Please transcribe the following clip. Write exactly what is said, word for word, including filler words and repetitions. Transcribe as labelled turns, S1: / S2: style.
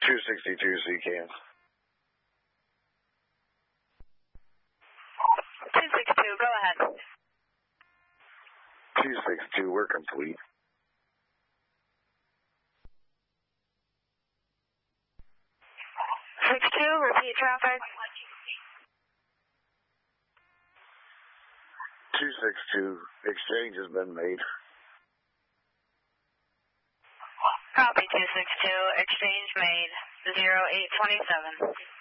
S1: two sixty-two, C C A M.
S2: two sixty-two, go ahead.
S1: two sixty-two, we're complete.
S2: six two, repeat traffic.
S1: two sixty-two, exchange has been made.
S2: Copy two six two, exchange made, zero eight twenty-seven.